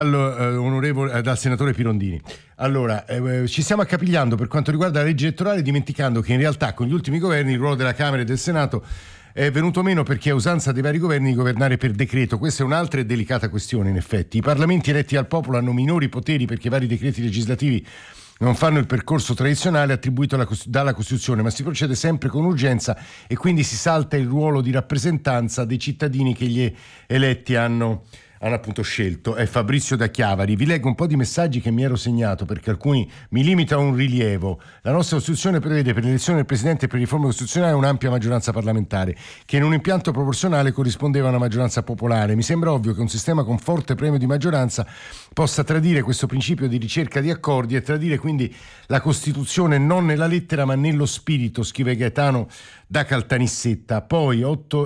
Onorevole, dal senatore Pirondini. Allora, ci stiamo accapigliando per quanto riguarda la legge elettorale, dimenticando che in realtà con gli ultimi governi il ruolo della Camera e del Senato è venuto meno, perché è usanza dei vari governi di governare per decreto. Questa è un'altra e delicata questione, in effetti. I parlamenti eletti dal popolo hanno minori poteri perché i vari decreti legislativi non fanno il percorso tradizionale attribuito dalla Costituzione, ma si procede sempre con urgenza e quindi si salta il ruolo di rappresentanza dei cittadini che gli eletti hanno appunto scelto. È Fabrizio da Chiavari. Vi leggo un po' di messaggi che mi ero segnato, perché alcuni mi limita a un rilievo. La nostra Costituzione prevede per l'elezione del Presidente e per riforma costituzionale un'ampia maggioranza parlamentare, che in un impianto proporzionale corrispondeva a una maggioranza popolare. Mi sembra ovvio che un sistema con forte premio di maggioranza possa tradire questo principio di ricerca di accordi e tradire quindi la Costituzione non nella lettera ma nello spirito, scrive Gaetano da Caltanissetta. Poi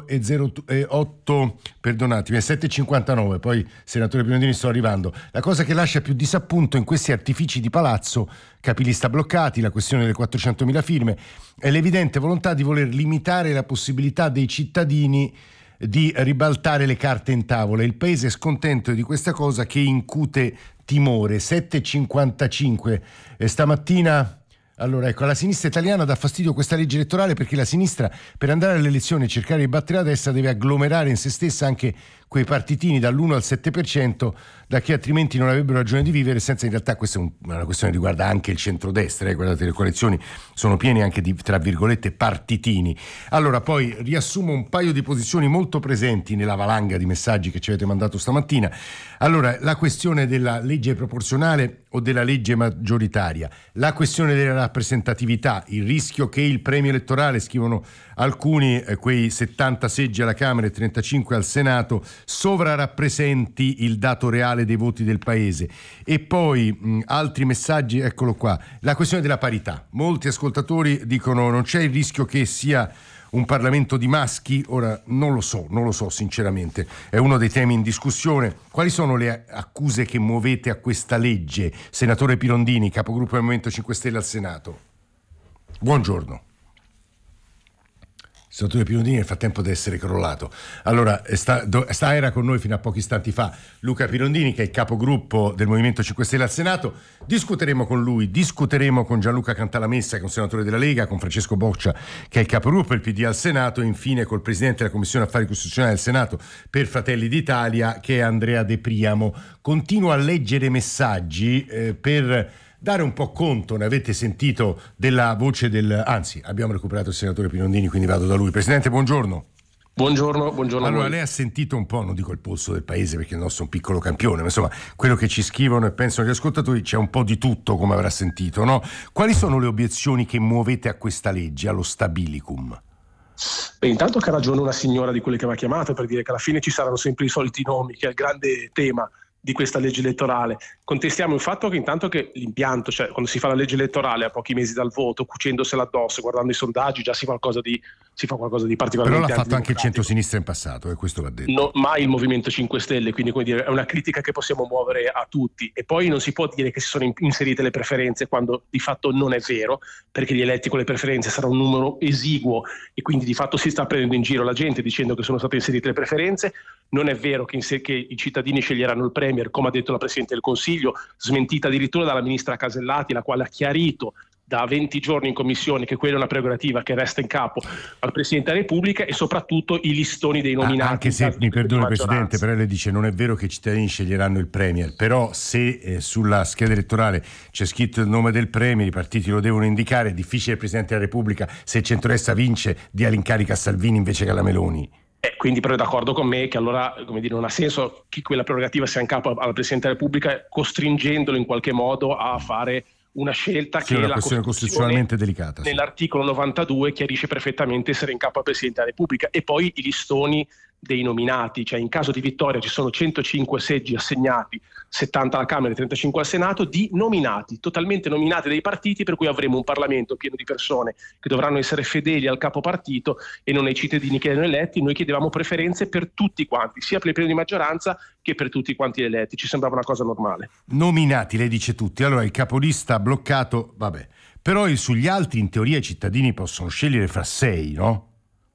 7:59, poi senatore Pirondini, sto arrivando. La cosa che lascia più disappunto in questi artifici di palazzo, capilista bloccati, la questione delle 400.000 firme, è l'evidente volontà di voler limitare la possibilità dei cittadini di ribaltare le carte in tavola. Il paese è scontento di questa cosa che incute timore. 7:55 stamattina. Allora, ecco, alla sinistra italiana dà fastidio questa legge elettorale perché la sinistra, per andare alle elezioni e cercare di battere la destra, deve agglomerare in se stessa anche quei partitini dall'1 al 7%, da che altrimenti non avrebbero ragione di vivere, senza in realtà questa è una questione che riguarda anche il centrodestra. Guardate, le coalizioni sono piene anche di, tra virgolette, partitini. Allora, poi riassumo un paio di posizioni molto presenti nella valanga di messaggi che ci avete mandato stamattina. Allora, la questione della legge proporzionale o della legge maggioritaria, la questione della rappresentatività, il rischio che il premio elettorale, scrivono alcuni, quei 70 seggi alla Camera e 35 al Senato, sovrarappresenti il dato reale dei voti del paese. E poi altri messaggi, eccolo qua, la questione della parità. Molti ascoltatori dicono: non c'è il rischio che sia un Parlamento di maschi? Ora non lo so sinceramente, è uno dei temi in discussione. Quali sono le accuse che muovete a questa legge, senatore Pirondini, capogruppo del Movimento 5 Stelle al Senato? Buongiorno. Il senatore Pirondini nel frattempo deve essere crollato. Allora, era con noi fino a pochi istanti fa Luca Pirondini, che è il capogruppo del Movimento 5 Stelle al Senato. Discuteremo con lui, discuteremo con Gianluca Cantalamessa, che è un senatore della Lega, con Francesco Boccia, che è il capogruppo del PD al Senato, e infine col presidente della Commissione Affari Costituzionali del Senato per Fratelli d'Italia, che è Andrea De Priamo. Continuo a leggere messaggi per dare un po' conto, ne avete sentito, della voce anzi, abbiamo recuperato il senatore Pirondini, quindi vado da lui. Presidente, buongiorno. Buongiorno. Allora, lei ha sentito un po', non dico il polso del paese perché il nostro è un piccolo campione, ma insomma, quello che ci scrivono e pensano gli ascoltatori, c'è un po' di tutto, come avrà sentito, no? Quali sono le obiezioni che muovete a questa legge, allo stabilicum? Beh, intanto che ha ragione una signora di quelle che mi ha chiamato per dire che alla fine ci saranno sempre i soliti nomi, che è il grande tema di questa legge elettorale. Contestiamo il fatto che intanto che l'impianto, cioè quando si fa la legge elettorale a pochi mesi dal voto, cucendosela addosso, guardando i sondaggi, già si fa qualcosa di particolarmente. Però l'ha fatto anche il centro-sinistra in passato, e questo va detto. No, mai il Movimento 5 Stelle, quindi come dire, è una critica che possiamo muovere a tutti. E poi non si può dire che si sono inserite le preferenze quando di fatto non è vero, perché gli eletti con le preferenze sarà un numero esiguo e quindi di fatto si sta prendendo in giro la gente dicendo che sono state inserite le preferenze. Non è vero che i cittadini sceglieranno il Premier, come ha detto la Presidente del Consiglio, smentita addirittura dalla Ministra Casellati, la quale ha chiarito da 20 giorni in commissione che quella è una prerogativa che resta in capo al Presidente della Repubblica, e soprattutto i listoni dei nominati. Anche se, mi perdoni Presidente, però lei dice non è vero che i cittadini sceglieranno il Premier, però se sulla scheda elettorale c'è scritto il nome del Premier, i partiti lo devono indicare. È difficile il Presidente della Repubblica, se il centrodestra vince, dia l'incarica a Salvini invece che alla Meloni. Quindi però è d'accordo con me che allora, come dire, non ha senso che quella prerogativa sia in capo alla Presidente della Repubblica, costringendolo in qualche modo a fare una scelta che è una questione costituzionalmente delicata. Nell'articolo 92 chiarisce perfettamente essere in capo al Presidente della Repubblica. E poi i listoni dei nominati, cioè in caso di vittoria ci sono 105 seggi assegnati, 70 alla Camera e 35 al Senato, di nominati, totalmente nominati dai partiti, per cui avremo un Parlamento pieno di persone che dovranno essere fedeli al capo partito e non ai cittadini che erano eletti. Noi chiedevamo preferenze per tutti quanti, sia per il premio di maggioranza che per tutti quanti gli eletti. Ci sembrava una cosa normale. Nominati, lei dice tutti, allora il capolista bloccato, vabbè, però sugli altri in teoria i cittadini possono scegliere fra 6, no?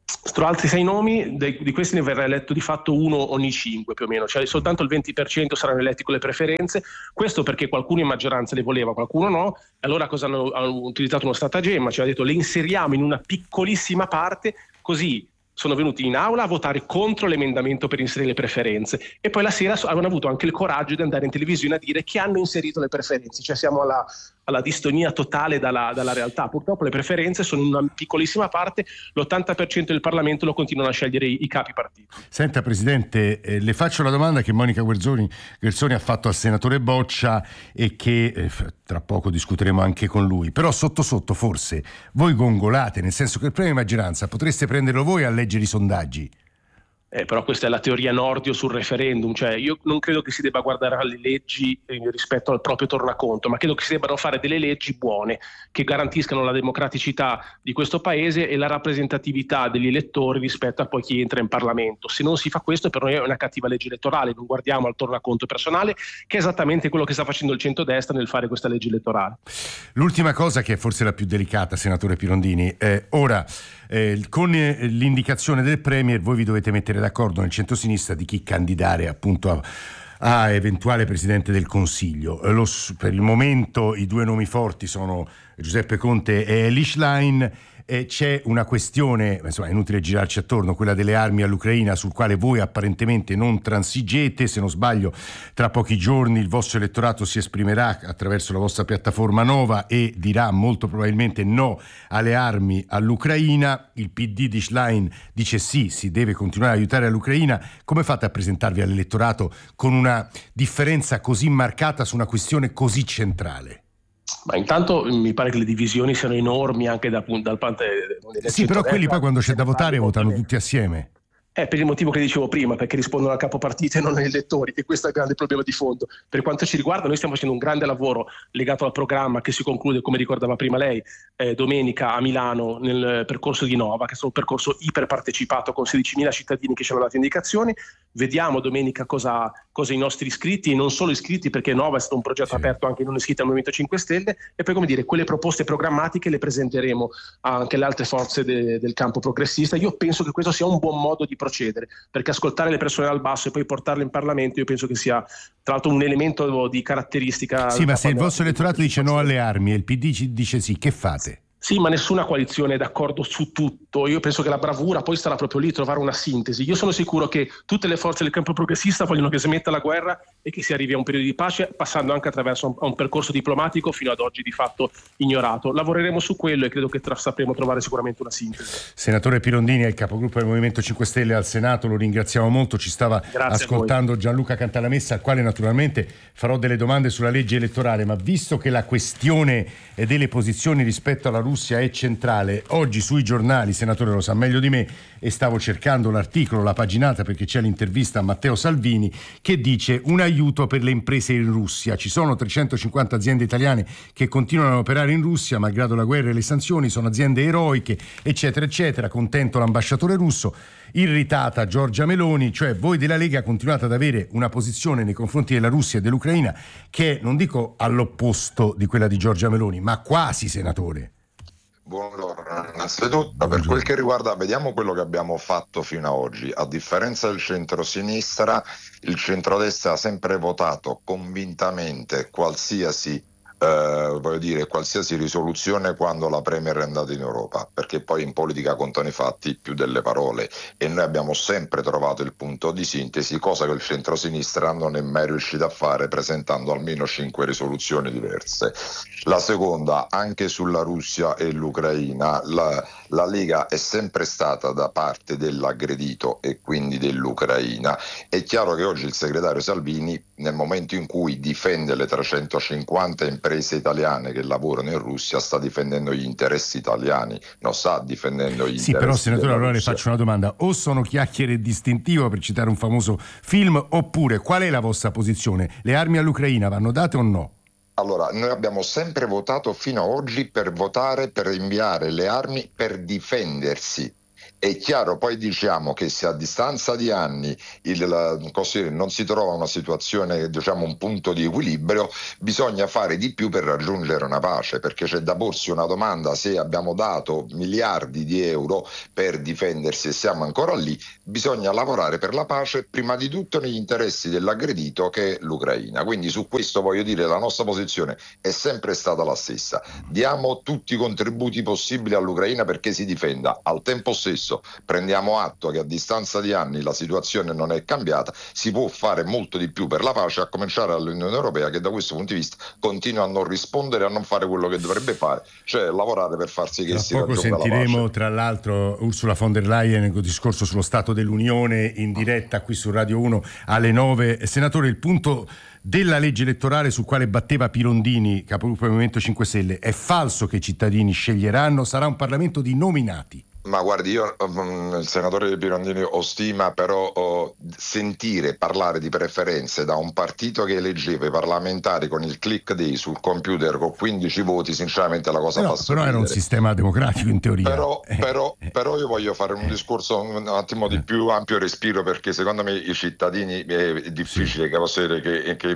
Tra altri 6 nomi, di questi ne verrà eletto di fatto uno ogni 5 più o meno, cioè soltanto il 20% saranno eletti con le preferenze, questo perché qualcuno in maggioranza le voleva, qualcuno no, allora cosa hanno utilizzato uno stratagemma, cioè ha detto le inseriamo in una piccolissima parte, così sono venuti in aula a votare contro l'emendamento per inserire le preferenze e poi la sera avevano avuto anche il coraggio di andare in televisione a dire che hanno inserito le preferenze, cioè siamo alla distonia totale dalla realtà. Purtroppo le preferenze sono una piccolissima parte, l'80% del Parlamento lo continuano a scegliere i capi partiti. Senta Presidente, le faccio la domanda che Monica Guerzoni ha fatto al senatore Boccia e che tra poco discuteremo anche con lui, però sotto sotto forse voi gongolate, nel senso che il premio di maggioranza potreste prenderlo voi a leggere i sondaggi. Però questa è la teoria Nordio sul referendum, cioè io non credo che si debba guardare alle leggi rispetto al proprio tornaconto, ma credo che si debbano fare delle leggi buone che garantiscano la democraticità di questo paese e la rappresentatività degli elettori rispetto a poi chi entra in Parlamento. Se non si fa questo, per noi è una cattiva legge elettorale, non guardiamo al tornaconto personale, che è esattamente quello che sta facendo il centrodestra nel fare questa legge elettorale. L'ultima cosa, che è forse la più delicata, senatore Pirondini, ora con l'indicazione del Premier voi vi dovete mettere d'accordo nel centro-sinistra di chi candidare appunto a eventuale Presidente del Consiglio. Per il momento i due nomi forti sono Giuseppe Conte e Elly Schlein. C'è una questione, insomma è inutile girarci attorno, quella delle armi all'Ucraina, sul quale voi apparentemente non transigete. Se non sbaglio, tra pochi giorni il vostro elettorato si esprimerà attraverso la vostra piattaforma Nova e dirà molto probabilmente no alle armi all'Ucraina. Il PD di Schlein dice sì, si deve continuare a aiutare l'Ucraina. Come fate a presentarvi all'elettorato con una differenza così marcata su una questione così centrale? Ma intanto mi pare che le divisioni siano enormi anche dal parte sì, però quelli poi quando c'è da votare votano tutti assieme. Per il motivo che dicevo prima, perché rispondono al capopartito e non agli elettori, e questo è il grande problema di fondo. Per quanto ci riguarda, noi stiamo facendo un grande lavoro legato al programma che si conclude, come ricordava prima lei, domenica a Milano nel percorso di Nova, che è un percorso iperpartecipato con 16.000 cittadini che ci hanno dato indicazioni. Vediamo domenica cosa i nostri iscritti, e non solo iscritti, perché Nova è stato un progetto aperto anche non iscritti al Movimento 5 Stelle, e poi, come dire, quelle proposte programmatiche le presenteremo anche alle altre forze del campo progressista. Io penso che questo sia un buon modo di procedere, perché ascoltare le persone dal basso e poi portarle in Parlamento io penso che sia tra l'altro un elemento di caratteristica. Sì, ma se il vostro elettorato dice no alle armi e il PD dice sì, che fate? Sì, ma nessuna coalizione è d'accordo su tutto. Io penso che la bravura poi starà proprio lì, trovare una sintesi. Io sono sicuro che tutte le forze del campo progressista vogliono che si metta la guerra e che si arrivi a un periodo di pace, passando anche attraverso un percorso diplomatico fino ad oggi di fatto ignorato. Lavoreremo su quello e credo che sapremo trovare sicuramente una sintesi. Senatore Pirondini è il capogruppo del Movimento 5 Stelle al Senato, lo ringraziamo molto. Ci stava ascoltando Gianluca Cantalamessa, al quale naturalmente farò delle domande sulla legge elettorale, ma visto che la questione delle posizioni rispetto alla Russia è centrale, oggi sui giornali, senatore lo sa meglio di me, e stavo cercando l'articolo, la paginata, perché c'è l'intervista a Matteo Salvini che dice un aiuto per le imprese in Russia. Ci sono 350 aziende italiane che continuano a operare in Russia malgrado la guerra e le sanzioni, sono aziende eroiche, eccetera eccetera. Contento l'ambasciatore russo. Irritata Giorgia Meloni, cioè voi della Lega continuate ad avere una posizione nei confronti della Russia e dell'Ucraina che è, non dico all'opposto di quella di Giorgia Meloni, ma quasi, senatore. Buongiorno, innanzitutto per quel che riguarda, vediamo quello che abbiamo fatto fino ad oggi. A differenza del centro-sinistra, il centrodestra ha sempre votato convintamente qualsiasi risoluzione quando la Premier è andata in Europa, perché poi in politica contano i fatti più delle parole, e noi abbiamo sempre trovato il punto di sintesi, cosa che il centrosinistra non è mai riuscito a fare, presentando almeno 5 risoluzioni diverse. La seconda, anche sulla Russia e l'Ucraina, la Lega è sempre stata da parte dell'aggredito e quindi dell'Ucraina. È chiaro che oggi il segretario Salvini, nel momento in cui difende le 350 imprese italiane che lavorano in Russia, sta difendendo gli interessi italiani, non sta difendendo gli interessi. Sì, però senatore, allora le faccio una domanda: o sono chiacchiere distintivo, per citare un famoso film, oppure qual è la vostra posizione? Le armi all'Ucraina vanno date o no? Allora, noi abbiamo sempre votato fino ad oggi per inviare le armi per difendersi. È chiaro, poi diciamo che se a distanza di anni non si trova una situazione, diciamo un punto di equilibrio, bisogna fare di più per raggiungere una pace, perché c'è da porsi una domanda: se abbiamo dato miliardi di euro per difendersi e siamo ancora lì, bisogna lavorare per la pace, prima di tutto negli interessi dell'aggredito, che è l'Ucraina. Quindi su questo voglio dire, la nostra posizione è sempre stata la stessa: diamo tutti i contributi possibili all'Ucraina perché si difenda. Al tempo stesso prendiamo atto che a distanza di anni la situazione non è cambiata, si può fare molto di più per la pace, a cominciare dall'Unione Europea, che da questo punto di vista continua a non rispondere, a non fare quello che dovrebbe fare, cioè lavorare per far sì che si raggiunga la pace. Tra poco sentiremo tra l'altro Ursula von der Leyen nel discorso sullo Stato dell'Unione in diretta qui su Radio 1 alle 9. Senatore, il punto della legge elettorale sul quale batteva Pirondini, capogruppo del Movimento 5 Stelle, è falso che i cittadini sceglieranno, sarà un Parlamento di nominati. Ma guardi, io il senatore Pirondini ho stima, però sentire parlare di preferenze da un partito che eleggeva i parlamentari con il click day sul computer con 15 voti, sinceramente la cosa fa sorridere. Però era un sistema democratico in teoria. Però io voglio fare un discorso un attimo di più ampio respiro, perché secondo me i cittadini è difficile che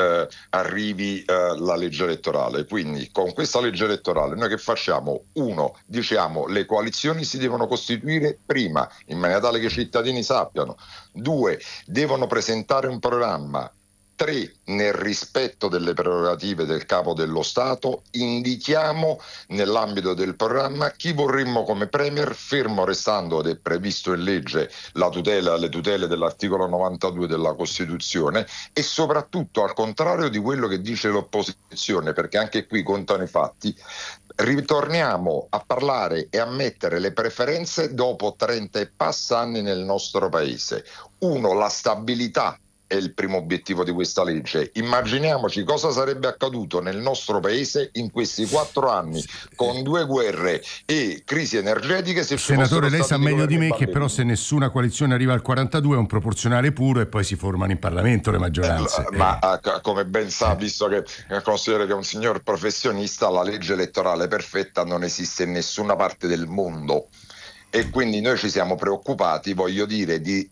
arrivi la legge elettorale. Quindi con questa legge elettorale noi che facciamo? Uno, diciamo le coalizioni si devono costituire prima, in maniera tale che i cittadini sappiano. 2, devono presentare un programma. 3, nel rispetto delle prerogative del capo dello Stato, indichiamo nell'ambito del programma chi vorremmo come premier, fermo restando, ed è previsto in legge, le tutele dell'articolo 92 della Costituzione, e soprattutto, al contrario di quello che dice l'opposizione, perché anche qui contano i fatti, ritorniamo a parlare e a mettere le preferenze dopo 30 e passa anni nel nostro paese. 1, la stabilità è il primo obiettivo di questa legge. Immaginiamoci cosa sarebbe accaduto nel nostro paese in questi 4 anni, con 2 guerre e crisi energetiche. Senatore, lei sa meglio di me che però se nessuna coalizione arriva al 42 è un proporzionale puro e poi si formano in Parlamento le maggioranze. Ma come ben sa, visto che considero che è un signor professionista, la legge elettorale perfetta non esiste in nessuna parte del mondo. E quindi noi ci siamo preoccupati, voglio dire, di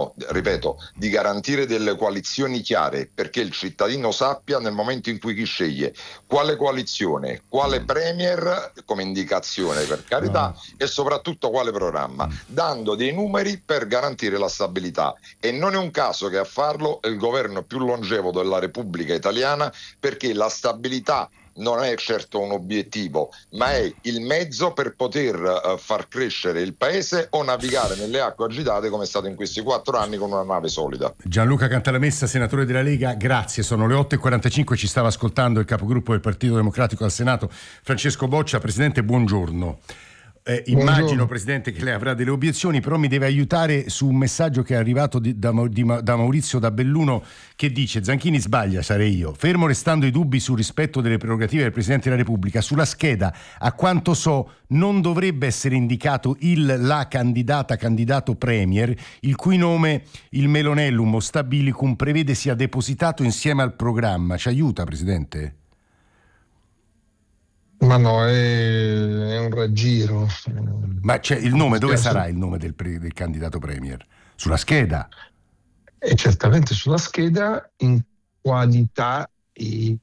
garantire delle coalizioni chiare, perché il cittadino sappia nel momento in cui chi sceglie quale coalizione, quale premier come indicazione, per carità, e soprattutto quale programma, dando dei numeri per garantire la stabilità. E non è un caso che a farlo è il governo più longevo della Repubblica Italiana, perché la stabilità non è certo un obiettivo, ma è il mezzo per poter far crescere il paese o navigare nelle acque agitate come è stato in questi 4 anni con una nave solida. Gianluca Cantalamessa, senatore della Lega, grazie. Sono le 8:45, ci stava ascoltando il capogruppo del Partito Democratico al Senato, Francesco Boccia. Presidente, buongiorno. Immagino, Presidente, che lei avrà delle obiezioni, però mi deve aiutare su un messaggio che è arrivato da Maurizio da Belluno, che dice: Zanchini sbaglia, sarei io. Fermo restando i dubbi sul rispetto delle prerogative del Presidente della Repubblica, sulla scheda, a quanto so, non dovrebbe essere indicato la candidato premier, il cui nome il Melonellum o Stabilicum prevede sia depositato insieme al programma. Ci aiuta, Presidente? Ma no, è un raggiro. Ma c'è il nome, dove sarà il nome del candidato premier? Sulla scheda? E certamente sulla scheda, in qualità di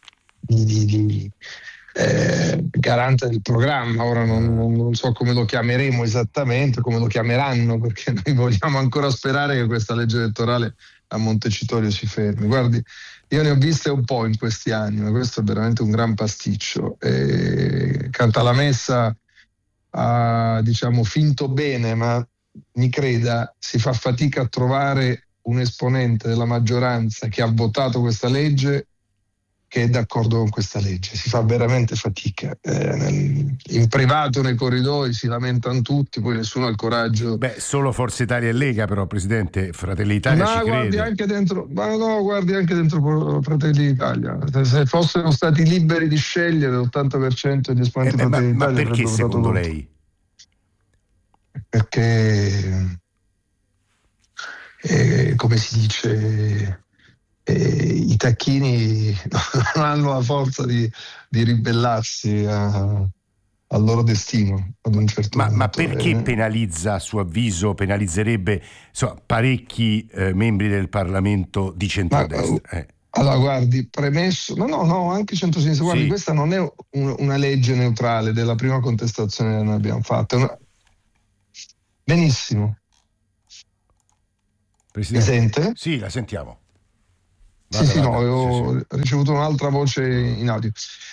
garante del programma. Ora non so come lo chiameremo esattamente, come lo chiameranno, perché noi vogliamo ancora sperare che questa legge elettorale a Montecitorio si fermi. Guardi, io ne ho viste un po' in questi anni, ma questo è veramente un gran pasticcio. Cantalamessa ha, finto bene, ma mi creda, si fa fatica a trovare un esponente della maggioranza che ha votato questa legge che è d'accordo con questa legge. Si fa veramente fatica. In privato, nei corridoi, si lamentano tutti, poi nessuno ha il coraggio. Solo Forza Italia e Lega, però, Presidente, Fratelli d'Italia ci crede. Guardi anche dentro Fratelli d'Italia. Se fossero stati liberi di scegliere, l'80% degli esponenti Fratelli d'Italia. Ma perché secondo lei? Perché, come si dice, i tacchini non hanno la forza di ribellarsi al loro destino ad un certo punto. Ma perché penalizza, a suo avviso, penalizzerebbe parecchi membri del Parlamento di centrodestra? Allora, guardi, premesso, no, anche centrosinistra, guardi, sì. Questa non è una legge neutrale della prima contestazione che noi abbiamo fatto. Benissimo. Presidente. Mi sente? Sì, la sentiamo. Ho ricevuto un'altra voce in audio.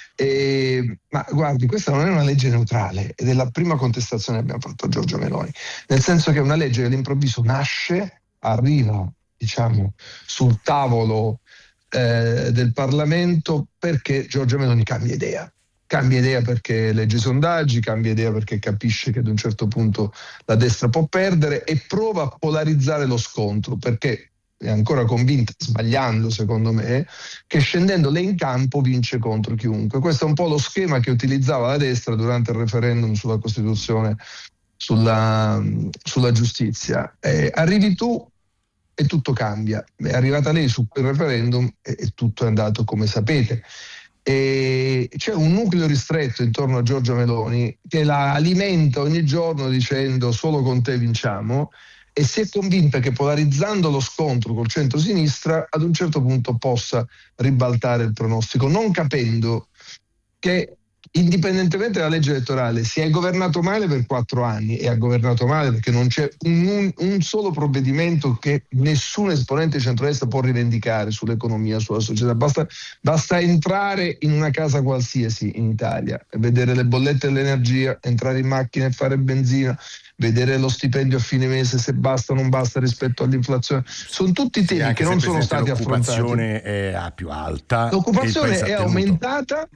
Ma guardi, questa non è una legge neutrale, ed è la prima contestazione che abbiamo fatto a Giorgia Meloni, nel senso che è una legge che all'improvviso nasce, arriva, sul tavolo del Parlamento perché Giorgia Meloni cambia idea. Cambia idea perché legge i sondaggi, cambia idea perché capisce che ad un certo punto la destra può perdere e prova a polarizzare lo scontro, perché è ancora convinta, sbagliando secondo me, che scendendo lei in campo vince contro chiunque. Questo è un po' lo schema che utilizzava la destra durante il referendum sulla Costituzione, sulla giustizia. Arrivi tu e tutto cambia. È arrivata lei su quel referendum e tutto è andato come sapete. E c'è un nucleo ristretto intorno a Giorgia Meloni che la alimenta ogni giorno dicendo solo con te vinciamo, e si è convinta che polarizzando lo scontro col centro-sinistra ad un certo punto possa ribaltare il pronostico, non capendo che indipendentemente dalla legge elettorale si è governato male per 4 anni, e ha governato male perché non c'è un solo provvedimento che nessun esponente di centrodestra può rivendicare sull'economia, sulla società. Basta entrare in una casa qualsiasi in Italia e vedere le bollette dell'energia, entrare in macchina e fare benzina, vedere lo stipendio a fine mese se basta o non basta rispetto all'inflazione. Sono tutti temi che non sono stati affrontati. L'occupazione è più alta. L'occupazione è aumentata,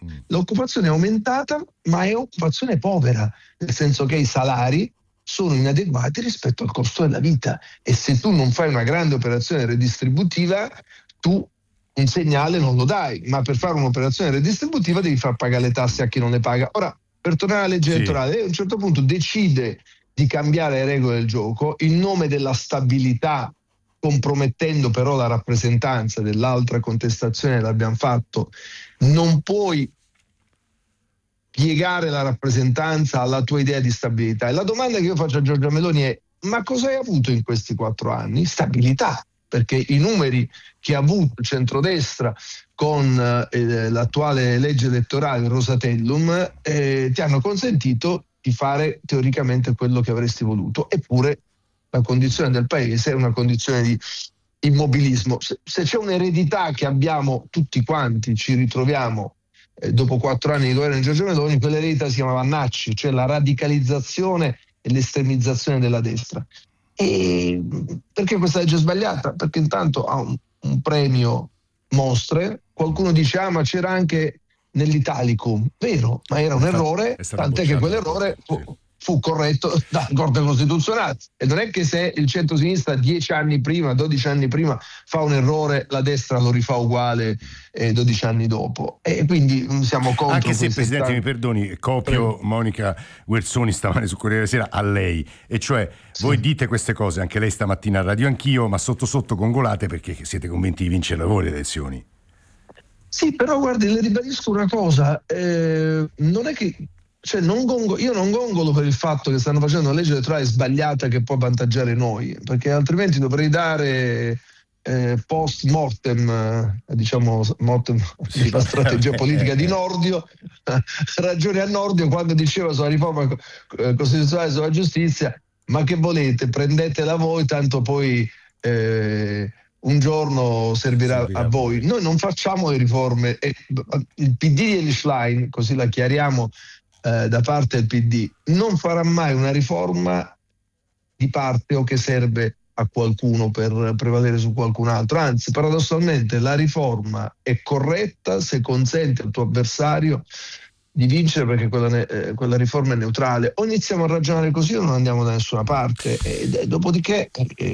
ma è occupazione povera, nel senso che i salari sono inadeguati rispetto al costo della vita, e se tu non fai una grande operazione redistributiva, tu un segnale non lo dai, ma per fare un'operazione redistributiva devi far pagare le tasse a chi non le paga. Ora, per tornare alla legge elettorale, a un certo punto decide di cambiare le regole del gioco in nome della stabilità, compromettendo però la rappresentanza dell'altra contestazione che l'abbiamo fatto. Non puoi piegare la rappresentanza alla tua idea di stabilità. E la domanda che io faccio a Giorgia Meloni è: ma cosa hai avuto in questi 4 anni? Stabilità, perché i numeri che ha avuto il centrodestra con l'attuale legge elettorale Rosatellum ti hanno consentito di fare teoricamente quello che avresti voluto, eppure la condizione del paese è una condizione di immobilismo. Se c'è un'eredità che abbiamo tutti quanti, ci ritroviamo dopo 4 anni di governo di Giorgia Meloni, quell'eredità si chiama Vannacci, cioè la radicalizzazione e l'estremizzazione della destra. E perché questa legge è sbagliata? Perché intanto ha un premio mostre, qualcuno dice ma c'era anche nell'Italicum, vero, ma era un errore, tant'è che quell'errore fu corretto dalla Corte Costituzionale, e non è che se il centro-sinistra 10 anni prima, 12 anni prima fa un errore, la destra lo rifà uguale 12 anni dopo, e quindi siamo contro. Anche se, Presidente, mi perdoni, copio Monica Guerzoni stamane su Corriere della Sera a lei, e cioè voi dite queste cose, anche lei stamattina a Radio Anch'io, ma sotto sotto gongolate perché siete convinti di vincere le elezioni. Sì, però guardi, le ribadisco una cosa, non è che io non gongolo per il fatto che stanno facendo una legge elettorale sbagliata che può avvantaggiare noi, perché altrimenti dovrei dare post mortem, la strategia politica di Nordio, ragione a Nordio quando diceva sulla riforma costituzionale sulla giustizia: ma che volete, prendetela voi, tanto poi un giorno servirà a voi. Noi non facciamo le riforme, il PD di Elly Schlein, così la chiariamo da parte del PD, non farà mai una riforma di parte o che serve a qualcuno per prevalere su qualcun altro. Anzi, paradossalmente la riforma è corretta se consente al tuo avversario di vincere, perché quella riforma è neutrale. O iniziamo a ragionare così o non andiamo da nessuna parte. E dopodiché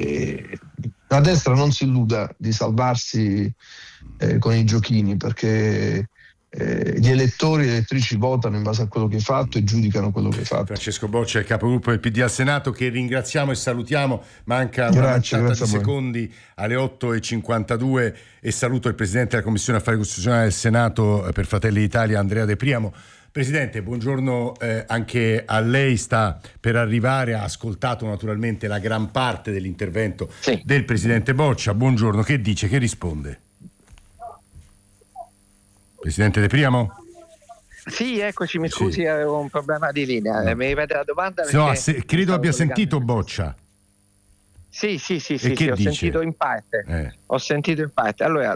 la destra non si illuda di salvarsi con i giochini, perché gli elettori e le elettrici votano in base a quello che hai fatto e giudicano quello che hai fatto. Francesco Boccia, il capogruppo del PD al Senato, che ringraziamo e salutiamo. Manca una manciata di secondi alle 8:52 e saluto il Presidente della Commissione Affari Costituzionali del Senato per Fratelli d'Italia, Andrea De Priamo. Presidente, buongiorno anche a lei. Sta per arrivare, ha ascoltato naturalmente la gran parte dell'intervento del Presidente Boccia. Buongiorno, che dice, che risponde? Presidente De Priamo? Sì, eccoci, mi scusi, avevo un problema di linea. No. Mi ripete la domanda? No, credo abbia sentito Boccia. Sì, ho sentito in parte. Ho sentito in parte. Allora,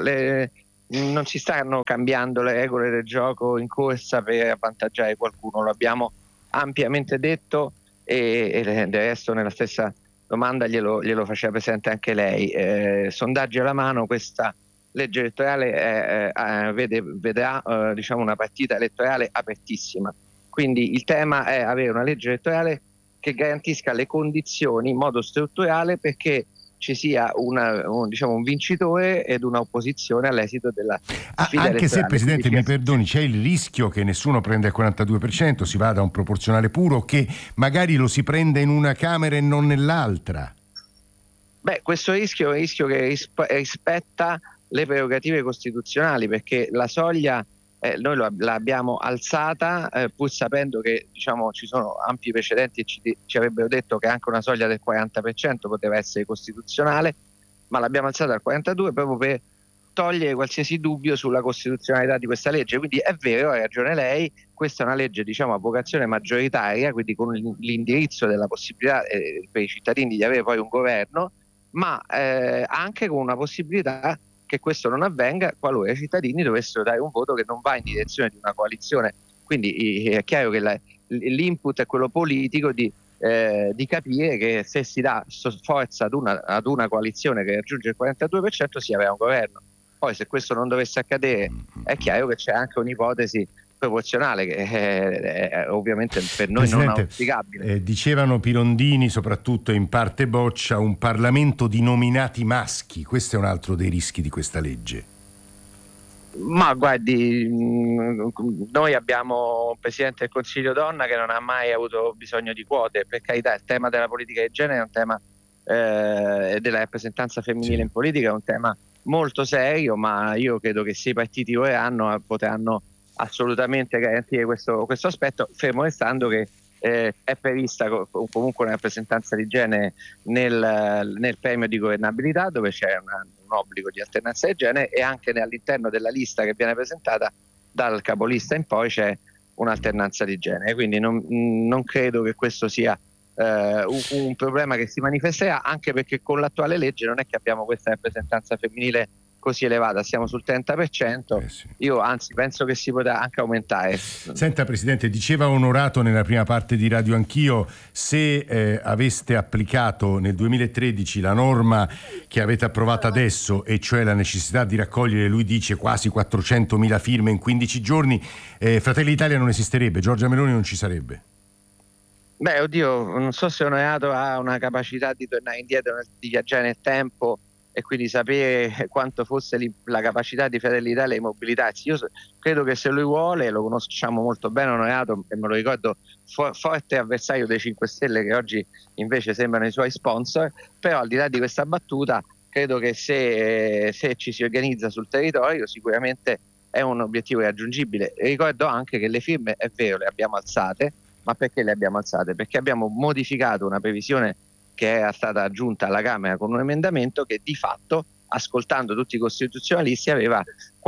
non si stanno cambiando le regole del gioco in corsa per avvantaggiare qualcuno, lo abbiamo ampiamente detto e del resto nella stessa domanda glielo faceva presente anche lei. Sondaggi alla mano, questa legge elettorale vedrà diciamo una partita elettorale apertissima, quindi il tema è avere una legge elettorale che garantisca le condizioni in modo strutturale perché ci sia un vincitore ed un'opposizione all'esito della sfida anche se, Presidente, quindi, mi perdoni, c'è il rischio che nessuno prenda il 42%, si vada a un proporzionale puro, che magari lo si prenda in una Camera e non nell'altra. Beh, questo rischio è un rischio che rispetta le prerogative costituzionali, perché la soglia noi l'abbiamo alzata pur sapendo che ci sono ampi precedenti e ci avrebbero detto che anche una soglia del 40% poteva essere costituzionale, ma l'abbiamo alzata al 42% proprio per togliere qualsiasi dubbio sulla costituzionalità di questa legge. Quindi è vero, ha ragione lei, questa è una legge a vocazione maggioritaria, quindi con l'indirizzo della possibilità per i cittadini di avere poi un governo, ma anche con una possibilità che questo non avvenga qualora i cittadini dovessero dare un voto che non va in direzione di una coalizione. Quindi è chiaro che l'input è quello politico di capire che se si dà forza ad una coalizione che raggiunge il 42% si avrà un governo. Poi se questo non dovesse accadere è chiaro che c'è anche un'ipotesi proporzionale che è ovviamente per noi non auspicabile. Dicevano Pirondini, soprattutto in parte Boccia, un Parlamento di nominati maschi. Questo è un altro dei rischi di questa legge. Ma guardi, noi abbiamo un Presidente del Consiglio donna che non ha mai avuto bisogno di quote. Per carità, il tema della politica di genere è un tema della rappresentanza femminile in politica è un tema molto serio, ma io credo che se i partiti vorranno potranno assolutamente garantire questo aspetto, fermo restando che è prevista comunque una rappresentanza di genere nel premio di governabilità, dove c'è un obbligo di alternanza di genere, e anche all'interno della lista che viene presentata dal capolista in poi c'è un'alternanza di genere. Quindi non credo che questo sia un problema che si manifesterà, anche perché con l'attuale legge non è che abbiamo questa rappresentanza femminile così elevata, siamo sul 30%, io anzi penso che si potrà anche aumentare. Senta Presidente, diceva Onorato nella prima parte di Radio Anch'io, se aveste applicato nel 2013 la norma che avete approvato adesso, e cioè la necessità di raccogliere, lui dice, quasi 400.000 firme in 15 giorni, Fratelli d'Italia non esisterebbe, Giorgia Meloni non ci sarebbe. Beh, oddio, non so se Onorato ha una capacità di tornare indietro, di viaggiare nel tempo e quindi sapere quanto fosse la capacità di Fratelli d'Italia di mobilitarsi. Io credo che se lui vuole, lo conosciamo molto bene Onorato, e me lo ricordo forte avversario dei 5 Stelle, che oggi invece sembrano i suoi sponsor, però al di là di questa battuta credo che se ci si organizza sul territorio sicuramente è un obiettivo raggiungibile. Ricordo anche che le firme, è vero, le abbiamo alzate, ma perché le abbiamo alzate? Perché abbiamo modificato una previsione che era stata aggiunta alla Camera con un emendamento che di fatto, ascoltando tutti i costituzionalisti, aveva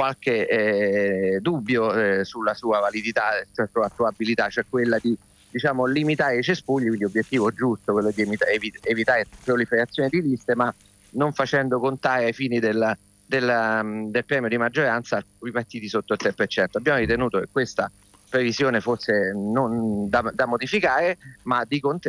qualche dubbio sulla sua validità, sulla sua attuabilità, cioè quella di limitare i cespugli, quindi obiettivo giusto, quello di evitare proliferazione di liste, ma non facendo contare ai fini del premio di maggioranza i partiti sotto il 3%. Abbiamo ritenuto che questa previsione fosse non da modificare, ma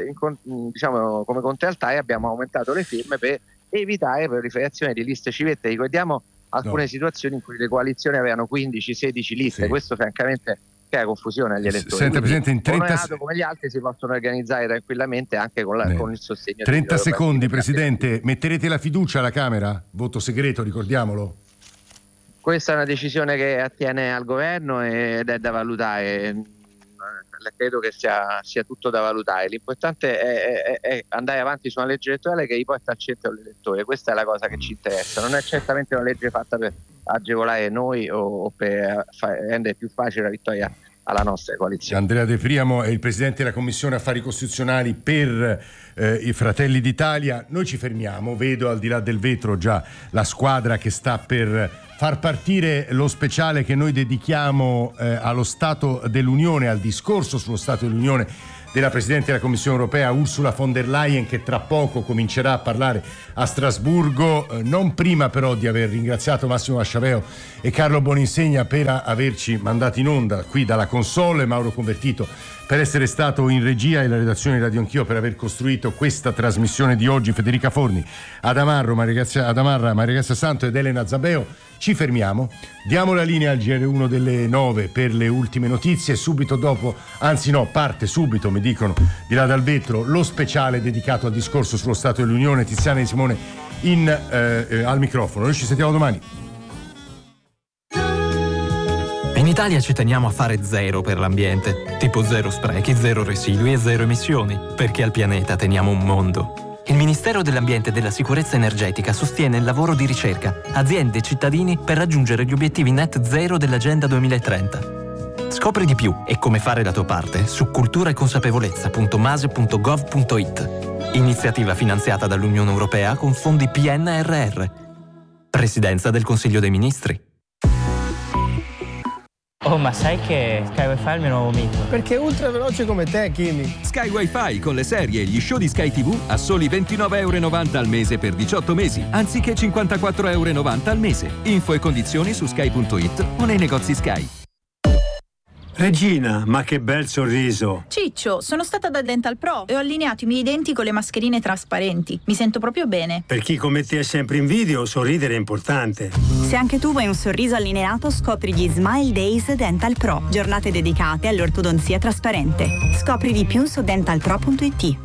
come contraltare abbiamo aumentato le firme per evitare proliferazione di liste civette. Ricordiamo alcune situazioni in cui le coalizioni avevano 15-16 liste, questo francamente crea confusione agli elettori. Senta, Presidente, in 30 come gli altri si possono organizzare tranquillamente anche con il sostegno 30 secondi, Presidente, metterete la fiducia alla Camera? Voto segreto, ricordiamolo. Questa è una decisione che attiene al governo ed è da valutare. Credo che sia tutto da valutare. L'importante è andare avanti su una legge elettorale che riporta al centro l'elettore. Questa è la cosa che ci interessa. Non è certamente una legge fatta per agevolare noi o per rendere più facile la vittoria alla nostra coalizione. Andrea De Priamo è il presidente della Commissione Affari Costituzionali per i Fratelli d'Italia. Noi ci fermiamo, vedo al di là del vetro già la squadra che sta per far partire lo speciale che noi dedichiamo allo Stato dell'Unione, al discorso sullo Stato dell'Unione della Presidente della Commissione Europea Ursula von der Leyen, che tra poco comincerà a parlare a Strasburgo, non prima però di aver ringraziato Massimo Masciaveo e Carlo Boninsegna per averci mandato in onda qui dalla console, Mauro Convertito per essere stato in regia e la redazione di Radio Anch'io per aver costruito questa trasmissione di oggi, Federica Forni, Adamarra, Maria Grazia Santo ed Elena Zabeo. Ci fermiamo, diamo la linea al GR1 delle 9 per le ultime notizie, subito dopo, anzi no, parte subito, mi dicono di là dal vetro, lo speciale dedicato al discorso sullo Stato dell'Unione. Tiziana Di Simone al microfono. Noi ci sentiamo domani. In Italia ci teniamo a fare zero per l'ambiente, tipo zero sprechi, zero residui e zero emissioni, perché al pianeta teniamo un mondo. Il Ministero dell'Ambiente e della Sicurezza Energetica sostiene il lavoro di ricerca, aziende e cittadini per raggiungere gli obiettivi net zero dell'Agenda 2030. Scopri di più e come fare la tua parte su culturaeconsapevolezza.mase.gov.it. Iniziativa finanziata dall'Unione Europea con fondi PNRR. Presidenza del Consiglio dei Ministri. Oh, ma sai che Sky Wi-Fi è il mio nuovo mito? Perché è ultra veloce come te, Kimi. Sky Wi-Fi con le serie e gli show di Sky TV a soli €29,90 al mese per 18 mesi, anziché €54,90 al mese. Info e condizioni su sky.it o nei negozi Sky. Regina, ma che bel sorriso! Ciccio, sono stata da Dental Pro e ho allineato i miei denti con le mascherine trasparenti. Mi sento proprio bene. Per chi come te è sempre in video, sorridere è importante. Se anche tu vuoi un sorriso allineato, scopri gli Smile Days Dental Pro, giornate dedicate all'ortodonzia trasparente. Scopri di più su dentalpro.it.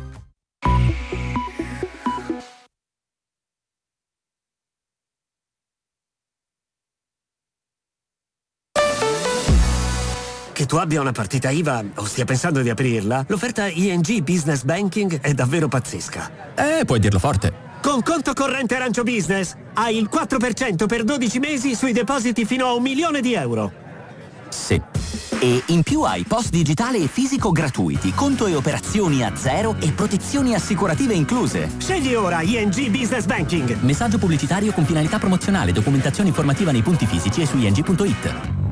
Che tu abbia una partita IVA o stia pensando di aprirla, l'offerta ING Business Banking è davvero pazzesca. Puoi dirlo forte. Con conto corrente Arancio Business hai il 4% per 12 mesi sui depositi fino a €1.000.000. Sì. E in più hai post digitale e fisico gratuiti, conto e operazioni a zero e protezioni assicurative incluse. Scegli ora ING Business Banking. Messaggio pubblicitario con finalità promozionale, documentazione informativa nei punti fisici e su ing.it.